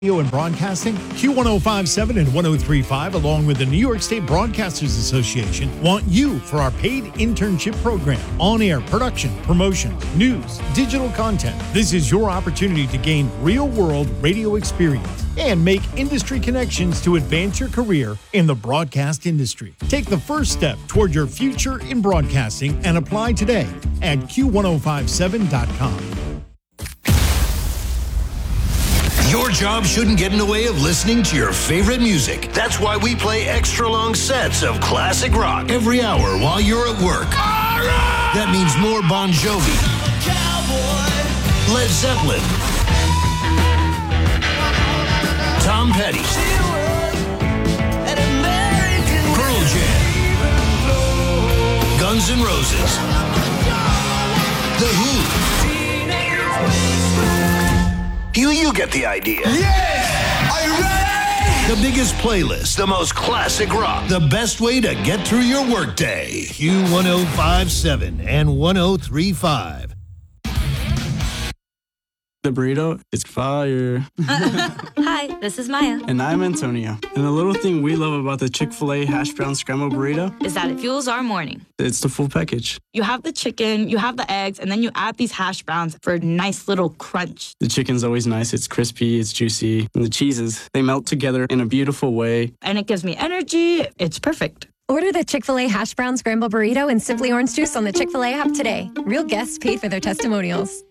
Radio and Broadcasting, Q1057 and 1035, along with the New York State Broadcasters Association, want you for our paid internship program, on-air production, promotions, news, digital content. This is your opportunity to gain real-world radio experience and make industry connections to advance your career in the broadcast industry. Take the first step toward your future in broadcasting and apply today at Q1057.com. Your job shouldn't get in the way of listening to your favorite music. That's why we play extra long sets of classic rock every hour while you're at work. Right. That means more Bon Jovi, Led Zeppelin, Tom Petty, Pearl Jam, Guns N' Roses, The Who. You get the idea. Yeah! Are you ready? The biggest playlist, the most classic rock, the best way to get through your workday. Q1057 and 1035. The burrito is fire. Hi, this is Maya. And I'm Antonio. And the little thing we love about the Chick-fil-A hash brown scrambled burrito is that it fuels our morning. It's the full package. You have the chicken, you have the eggs, and then you add these hash browns for a nice little crunch. The chicken's always nice. It's crispy, it's juicy. And the cheeses, they melt together in a beautiful way. And it gives me energy. It's perfect. Order the Chick-fil-A hash brown scrambled burrito and Simply Orange Juice on the Chick-fil-A app today. Real guests paid for their testimonials.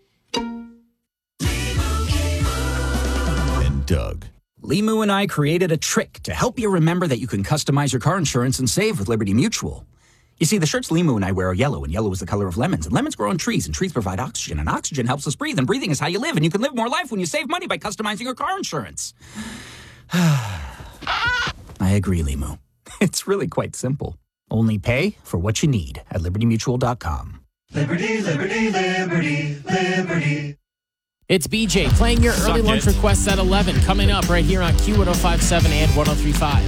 Doug. Limu and I created a trick to help you remember that you can customize your car insurance and save with Liberty Mutual. You see, the shirts Limu and I wear are yellow, and yellow is the color of lemons, and lemons grow on trees, and trees provide oxygen, and oxygen helps us breathe, and breathing is how you live, and you can live more life when you save money by customizing your car insurance. I agree, Limu. It's really quite simple. Only pay for what you need at libertymutual.com. Liberty, liberty, liberty, liberty. It's BJ playing your early lunch requests at 11, coming up right here on Q1057 and 1035.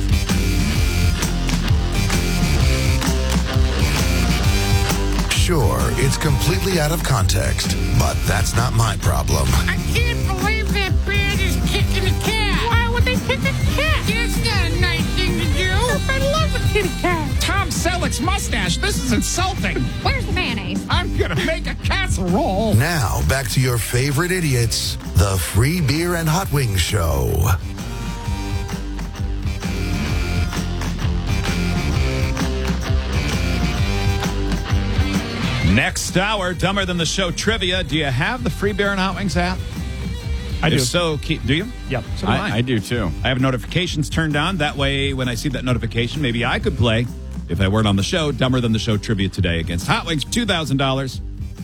Sure, it's completely out of context, but that's not my problem. I can't believe that band is kicking a cat. Why would they kick a cat? That's not a nice thing to do. I love a kitty cat. Tom Selleck's mustache. This is insulting. Where's the mayonnaise? I'm gonna make a casserole. Now, back to your favorite idiots, the Free Beer and Hot Wings Show. Next hour, Dumber Than the Show trivia. Do you have the Free Beer and Hot Wings app? I do. If so, do you? Yep. So do I do too. I have notifications turned on. That way, when I see that notification, maybe I could play, if I weren't on the show, Dumber Than the Show trivia today against Hot Wings for $2,000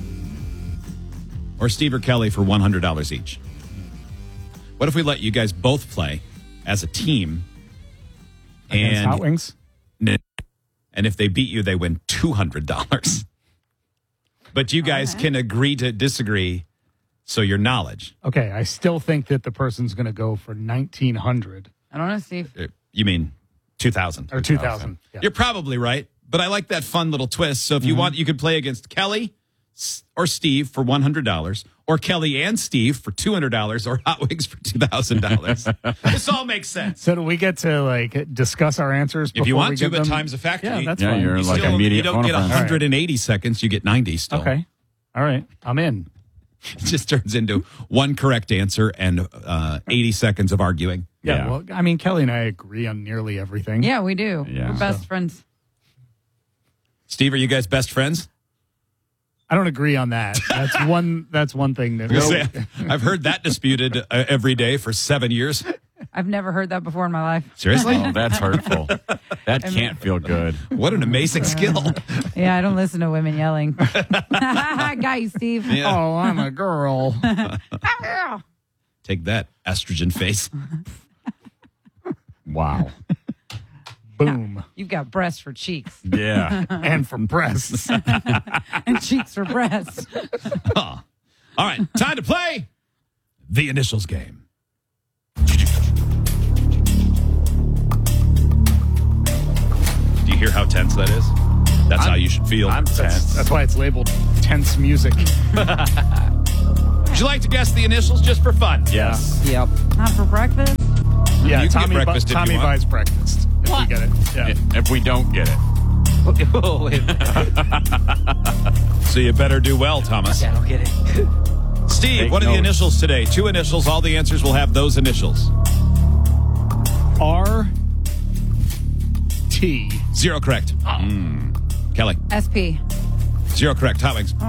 or Steve or Kelly for $100 each. What if we let you guys both play as a team? Against Hot Wings? And if they beat you, they win $200. But you guys can agree to disagree, so your knowledge. Okay, I still think that the person's going to go for 1,900. I don't know, Steve. You mean 2,000. Or 2,000. Yeah. You're probably right, but I like that fun little twist. So if you want, you could play against Kelly or Steve for $100, or Kelly and Steve for $200, or Hot Wings for $2,000. This all makes sense. So do we get to discuss our answers? If you want we to, get but them? time's a factor. Yeah, that's fine. You're like immediate. You don't get 180 seconds. You get 90 still. Okay. All right. I'm in. It just turns into one correct answer and 80 seconds of arguing. Yeah. Well, I mean, Kelly and I agree on nearly everything. Yeah, we do. Yeah. We're best friends. Steve, are you guys best friends? I don't agree on that. That's one thing that I've heard that disputed every day for 7 years. I've never heard that before in my life. Seriously? Oh, that's hurtful. That can't feel good. What an amazing skill. Yeah, I don't listen to women yelling. Got you, Steve. Yeah. Oh, I'm a girl. Take that, estrogen face. Wow. Boom. You've got breasts for cheeks. Yeah. And for breasts. And cheeks for breasts. All right, time to play the initials game. Do you hear how tense that is? That's how you should feel. I'm tense. That's why it's labeled tense music. Would you like to guess the initials just for fun? Yes. Yep. Not for breakfast? Yeah, You can Tommy, get breakfast if Tommy you want. buys breakfast. If we get it. Yeah. If we don't get it. Oh, wait. So you better do well, Thomas. I don't get it. Steve, Take what are the notes. initials today? 2 initials. All the answers will have those initials. R-T. 0 correct. Kelly. SP. 0 correct. Hot Wings.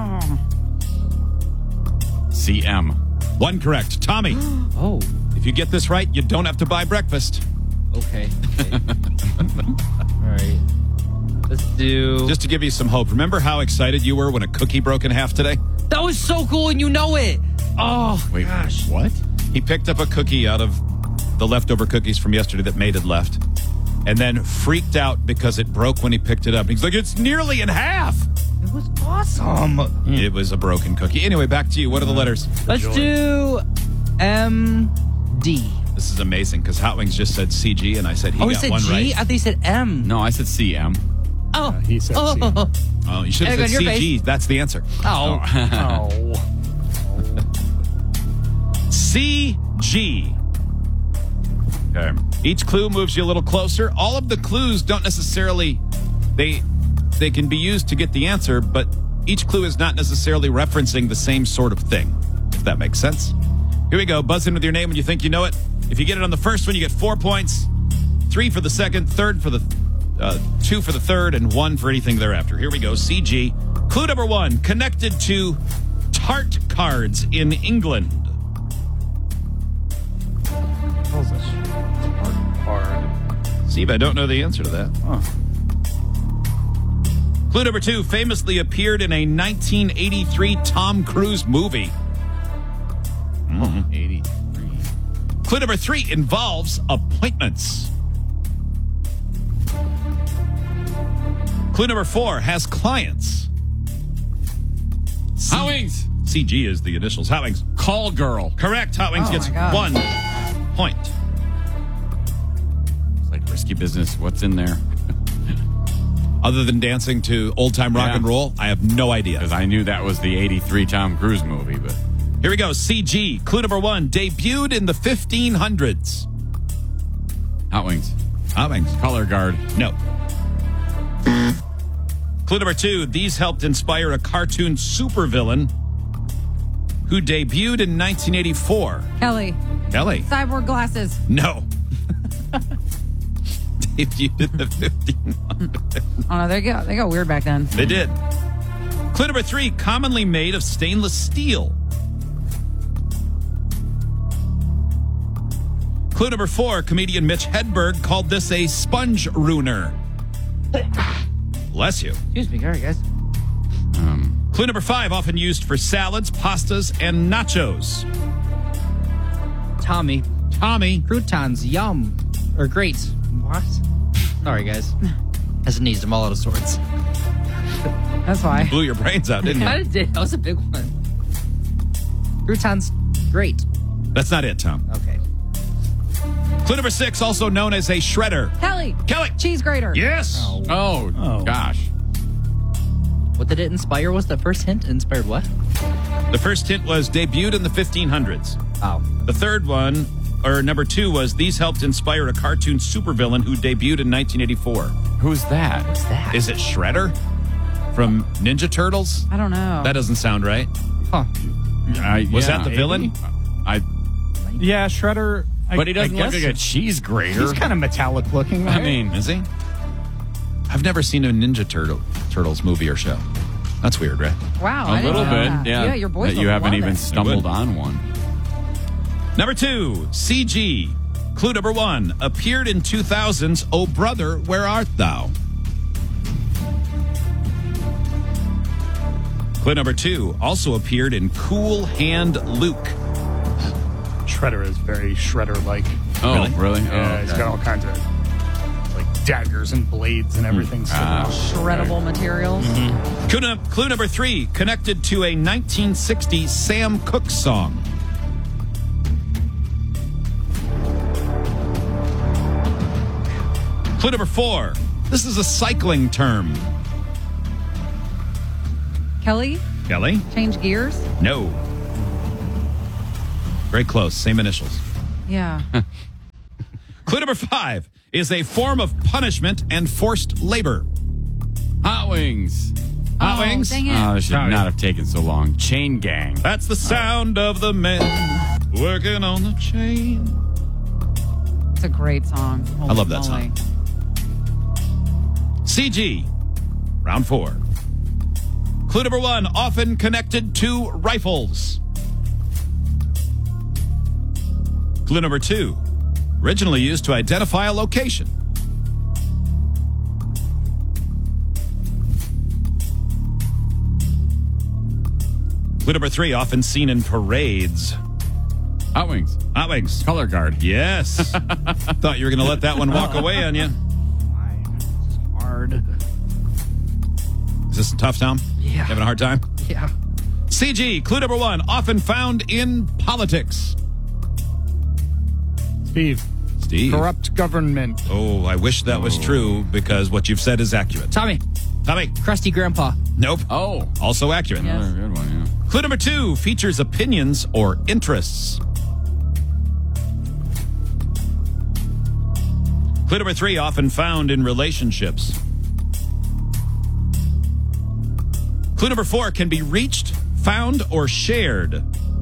CM. 1 correct. Tommy. Oh, If you get this right, you don't have to buy breakfast. okay. All right. Let's do... Just to give you some hope, remember how excited you were when a cookie broke in half today? That was so cool, and you know it. Oh, Wait, gosh. what? He picked up a cookie out of the leftover cookies from yesterday that Maid had left, and then freaked out because it broke when he picked it up. He's like, it's nearly in half. It was awesome. It was a broken cookie. Anyway, back to you. What are the letters? Let's do MD. This is amazing because Hot Wings just said CG, and I said he Oh, he got said one G? right. I thought he said M. No, I said CM. Oh. He said Oh. C. Oh, you should have Hey, said go in your CG. That's the answer. Oh. Oh. CG. Okay. Each clue moves you a little closer. All of the clues don't necessarily they can be used to get the answer, but each clue is not necessarily referencing the same sort of thing, if that makes sense. Here we go. Buzz in with your name when you think you know it. If you get it on the first one, you get 4 points, 3 for the second, 2 for the third, and 1 for anything thereafter. Here we go. CG. Clue number 1, connected to tart cards in England. Steve, I don't know the answer to that. Clue number 2, famously appeared in a 1983 Tom Cruise movie. 83. Clue number 3 involves appointments. Clue number 4 has clients. Hot Wings. CG is the initials. Hot Wings. Call girl. Correct. Hot Wings Oh, gets my gosh. 1 point. It's like risky business. What's in there? Other than dancing to old time rock Yeah. and roll, I have no idea. Because I knew that was the 83 Tom Cruise movie, but Here we go. CG. Clue number 1 debuted in the 1500s. Hot Wings. Hot Wings. Color guard. No. Clue number 2. These helped inspire a cartoon supervillain who debuted in 1984. Kelly. Kelly. Cyborg glasses. No. Debuted in the 1500s. Oh, no, they got weird back then. They did. Clue number 3. Commonly made of stainless steel. Clue number 4. Comedian Mitch Hedberg called this a sponge ruiner. Bless you. Excuse me. All right, guys. Clue number 5, often used for salads, pastas, and nachos. Tommy. Tommy. Croutons. Yum. Or great. What? Sorry, guys. Has needs them all out of sorts. That's why. Blew your brains out, didn't I you? did. That was a big one. Croutons. Great. That's not it, Tom. Okay. Clue number 6, also known as a shredder. Kelly. Kelly. Cheese grater. Yes. Oh, gosh. What did it inspire? Was the first hint? Inspired what? The first hint was debuted in the 1500s. Oh. The third one, or number 2, was these helped inspire a cartoon supervillain who debuted in 1984. Who's that? What's that? Is it Shredder from Ninja Turtles? I don't know. That doesn't sound right. Huh. Was that the villain? Yeah, Shredder. But he doesn't I look guess like a cheese grater. He's kind of metallic looking. I Right? mean, Is he? I've never seen a Ninja Turtles movie or show. That's weird, right? Wow. a I didn't little know bit. that. Yeah. Yeah, your boys That you will haven't love even it. stumbled on one. Number 2, CG. Clue number 1, appeared in 2000's Oh Brother, Where Art Thou? Clue number 2, also appeared in Cool Hand Luke. Shredder is very Shredder-like. Oh, really? Yeah, Oh, he's okay. got all kinds of like daggers and blades and everything. Shreddable materials. Clue number 3, connected to a 1960 Sam Cooke song. Clue number 4, this is a cycling term. Kelly. Kelly? Change gears. No. Very close. Same initials. Yeah. Clue number 5 is a form of punishment and forced labor. Hot Wings. Hot Wings? Dang it. Oh, this should not have taken so long. Chain Gang. That's the sound of the men working on the chain. It's a great song. I love that song. CG, round 4. Clue number 1, often connected to rifles. Clue number 2, originally used to identify a location. Clue number 3, often seen in parades. Hot Wings. Hot Wings. Color Guard. Yes. Thought you were going to let that one walk away on you. Hard. Is this tough, Tom? Yeah. Having a hard time? Yeah. CG, clue number 1, often found in politics. Steve. Corrupt government. Oh, I wish that was true because what you've said is accurate. Tommy. Krusty Grandpa. Nope. Oh. Also accurate. Yes. Another good one, yeah. Clue number 2, features opinions or interests. Clue number 3, often found in relationships. Clue number 4, can be reached, found, or shared.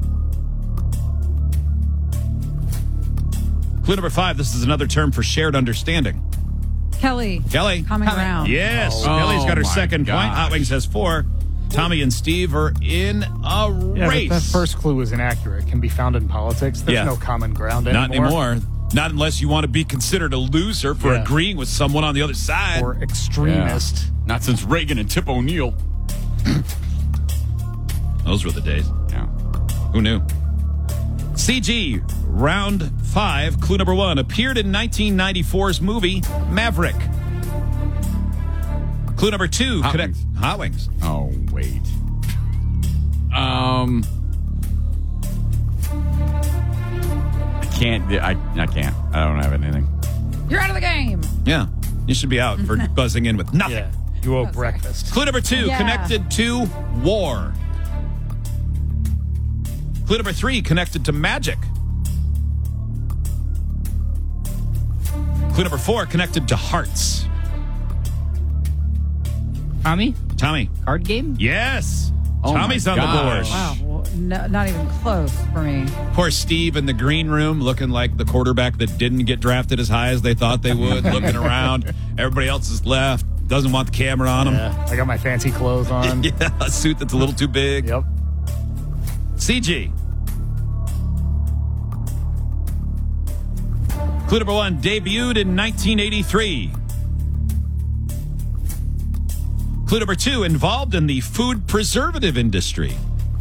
Clue number 5, this is another term for shared understanding. Kelly. Common ground. Yes. Kelly's got her second point. Hot Wings has 4. Tommy and Steve are in a race. That first clue was inaccurate. Can be found in politics. There's no common ground anymore. Not anymore. Not unless you want to be considered a loser for agreeing with someone on the other side. Or extremist. Yeah. Not since Reagan and Tip O'Neill. Those were the days. Yeah. Who knew? CG, round 5, clue number 1, appeared in 1994's movie Maverick. Clue number 2, Hot Wings. Oh, wait. I can't. I don't have anything. You're out of the game. Yeah. You should be out for buzzing in with nothing. Yeah. You owe breakfast. Clue number 2, connected to war. Clue number 3, connected to magic. Clue number 4, connected to hearts. Tommy? Tommy. Card game? Yes. Oh Tommy's on the board. Wow. Well, no, not even close for me. Poor Steve in the green room looking like the quarterback that didn't get drafted as high as they thought they would, looking around. Everybody else is left. Doesn't want the camera on him. Yeah, I got my fancy clothes on. Yeah, a suit that's a little too big. Yep. CG. Clue number 1, debuted in 1983. Clue number 2, involved in the food preservative industry.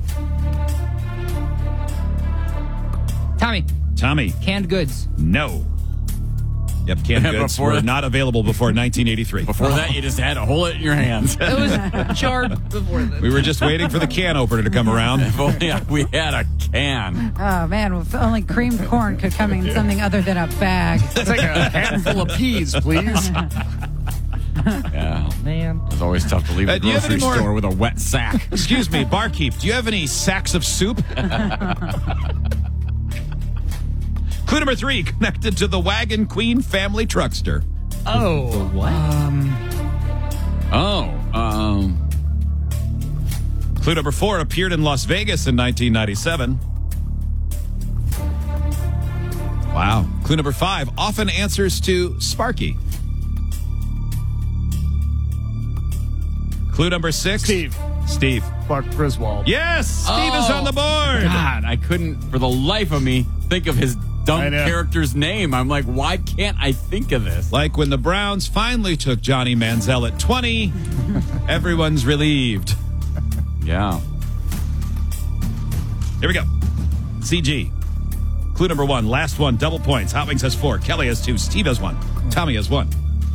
Tommy. Canned goods. No. Yep, canned goods were not available before 1983. Before that, you just had to hold it in your hands. It was jarred before that. We were just waiting for the can opener to come around. If only we had a can. Oh, man. If only creamed corn could come in something other than a bag. Let's take a handful of peas, please. Yeah. Man. It's always tough to leave a do you have grocery any more- store with a wet sack. Excuse me, barkeep, do you have any sacks of soup? Clue number 3, connected to the Wagon Queen family truckster. Oh. The what? Clue number 4, appeared in Las Vegas in 1997. Wow. Clue number 5, often answers to Sparky. Clue number 6. Steve. Clark Griswold. Yes, Steve is on the board. God, I couldn't, for the life of me, think of his dumb character's name. I'm like, why can't I think of this? Like when the Browns finally took Johnny Manziel at 20, everyone's relieved. Yeah. Here we go. CG. Clue number 1, last one, double points. Hot Wings has 4, Kelly has 2, Steve has 1, Tommy has 1.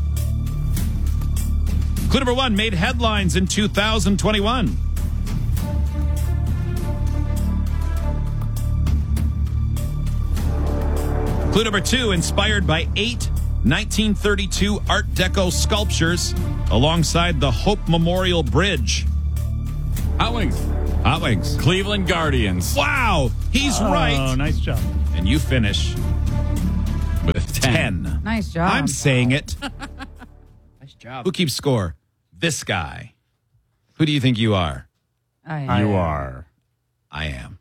Clue number 1, made headlines in 2021. Clue number 2, inspired by 8 1932 Art Deco sculptures alongside the Hope Memorial Bridge. Hot Wings. Hot Wings. Cleveland Guardians. Wow. He's right. Oh, nice job. And you finish with 10. Nice job. I'm saying it. Nice job. Who keeps score? This guy. Who do you think you are? You are. I am.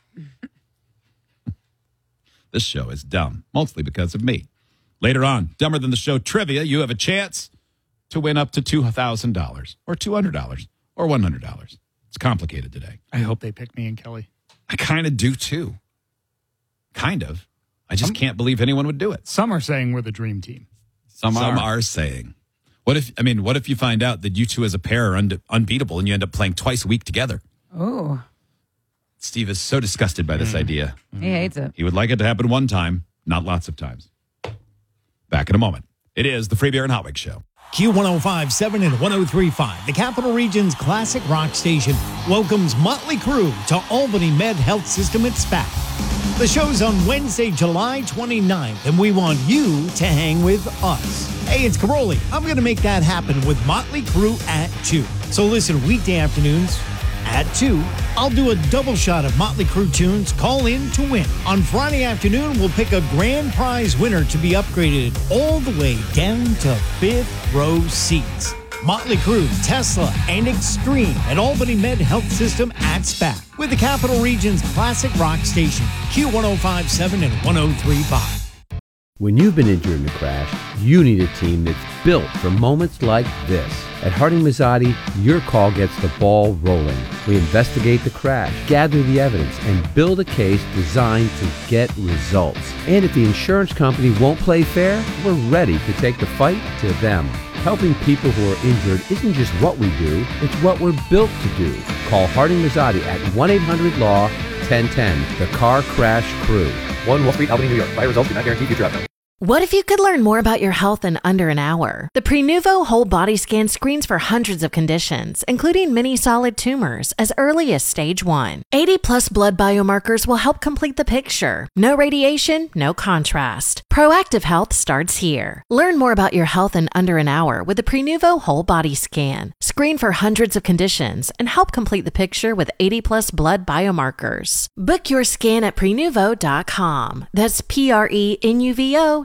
This show is dumb, mostly because of me. Later on, Dumber Than the Show trivia, you have a chance to win up to $2,000 or $200 or $100. It's complicated today. I hope they pick me and Kelly. I kind of do too. Kind of. I just can't believe anyone would do it. Some are saying we're the dream team. Some are saying. What if you find out that you two as a pair are unbeatable and you end up playing twice a week together? Oh. Steve is so disgusted by this idea. He hates it. He would like it to happen one time, not lots of times. Back in a moment. It is the Free Beer and Hot Wings Show. Q1057 and 1035, the Capital Region's classic rock station, welcomes Motley Crue to Albany Med Health System at SPAC. The show's on Wednesday, July 29th, and we want you to hang with us. Hey, it's Caroli. I'm going to make that happen with Motley Crue at 2. So listen, weekday afternoons at 2, I'll do a double shot of Motley Crue tunes. Call in to win. On Friday afternoon, we'll pick a grand prize winner to be upgraded all the way down to 5th row seats. Motley Crue, Tesla, and Extreme at Albany Med Health System at SPAC with the Capital Region's classic rock station, Q1057 and 1035. When you've been injured in a crash, you need a team that's built for moments like this. At Harding Mazzotti, your call gets the ball rolling. We investigate the crash, gather the evidence, and build a case designed to get results. And if the insurance company won't play fair, we're ready to take the fight to them. Helping people who are injured isn't just what we do, it's what we're built to do. Call Harding Mazzotti at 1-800-LAW-1010, the Car Crash Crew. 1 Wall Street, Albany, New York. Buy results do not guarantee future outcomes. What if you could learn more about your health in under an hour? The Prenuvo Whole Body Scan screens for hundreds of conditions, including many solid tumors, as early as stage 1. 80-plus blood biomarkers will help complete the picture. No radiation, no contrast. Proactive health starts here. Learn more about your health in under an hour with the Prenuvo Whole Body Scan. Screen for hundreds of conditions and help complete the picture with 80-plus blood biomarkers. Book your scan at Prenuvo.com. That's Prenuvo.com.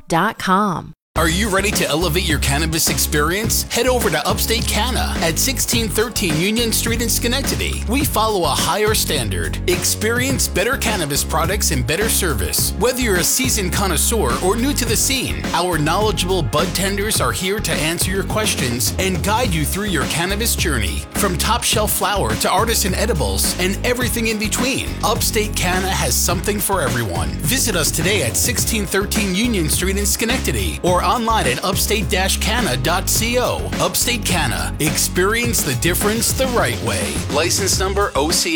Are you ready to elevate your cannabis experience? Head over to Upstate Canna at 1613 Union Street in Schenectady. We follow a higher standard. Experience better cannabis products and better service. Whether you're a seasoned connoisseur or new to the scene, our knowledgeable bud tenders are here to answer your questions and guide you through your cannabis journey. From top shelf flower to artisan edibles and everything in between, Upstate Canna has something for everyone. Visit us today at 1613 Union Street in Schenectady or online at upstate-canna.co. Upstate Canna. Experience the difference the right way. License number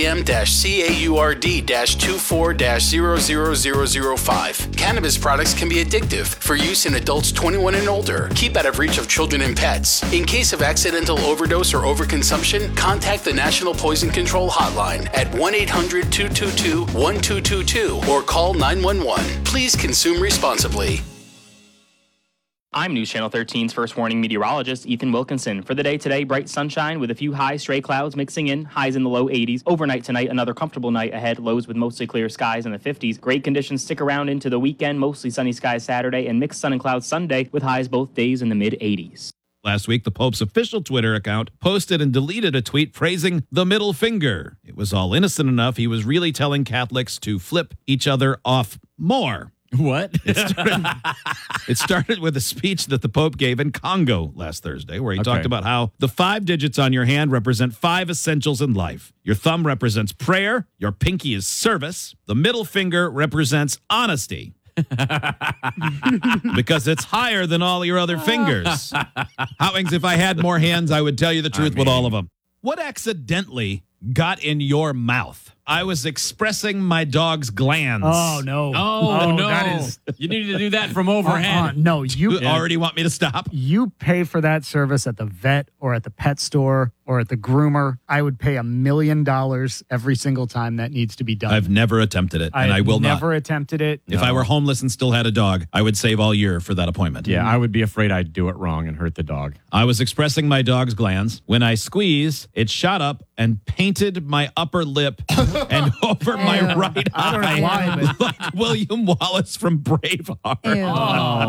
OCM-CAURD-24-00005. Cannabis products can be addictive for use in adults 21 and older. Keep out of reach of children and pets. In case of accidental overdose or overconsumption, contact the National Poison Control Hotline at 1-800-222-1222 or call 911. Please consume responsibly. I'm News Channel 13's first warning meteorologist, Ethan Wilkinson. For the day today, bright sunshine with a few high stray clouds mixing in, highs in the low 80s. Overnight tonight, another comfortable night ahead, lows with mostly clear skies in the 50s. Great conditions stick around into the weekend, mostly sunny skies Saturday and mixed sun and clouds Sunday with highs both days in the mid-80s. Last week, the Pope's official Twitter account posted and deleted a tweet praising the middle finger. It was all innocent enough. He was really telling Catholics to flip each other off more. What? It started with a speech that the Pope gave in Congo last Thursday, where he talked about how the 5 digits on your hand represent 5 essentials in life. Your thumb represents prayer. Your pinky is service. The middle finger represents honesty. Because it's higher than all your other fingers. Howings, if I had more hands, I would tell you the truth with all of them. What accidentally got in your mouth? I was expressing my dog's glands. Oh, no. Oh, no. That is... You need to do that from overhead. No, you already want me to stop? You pay for that service at the vet or at the pet store or at the groomer. I would pay $1 million every single time that needs to be done. I've never attempted it, and I will not. Never attempted it. If I were homeless and still had a dog, I would save all year for that appointment. Yeah, I would be afraid I'd do it wrong and hurt the dog. I was expressing my dog's glands. When I squeezed, it shot up and painted my upper lip and over my right I don't know eye, why, but like William Wallace from Braveheart. Ew.